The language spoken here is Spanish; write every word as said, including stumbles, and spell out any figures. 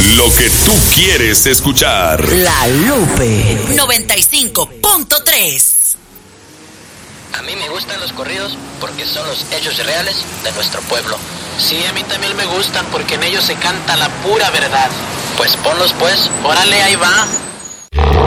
Lo que tú quieres escuchar. La Lupe noventa y cinco punto tres. A mí me gustan los corridos porque son los hechos reales de nuestro pueblo. Sí, a mí también me gustan porque en ellos se canta la pura verdad. Pues ponlos pues. Órale, ahí va.